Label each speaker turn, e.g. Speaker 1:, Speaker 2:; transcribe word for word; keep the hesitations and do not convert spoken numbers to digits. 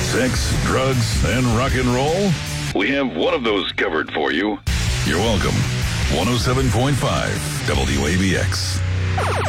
Speaker 1: Sex, drugs, and rock and roll? We have one of those covered for you. You're welcome. one oh seven point five W A B X.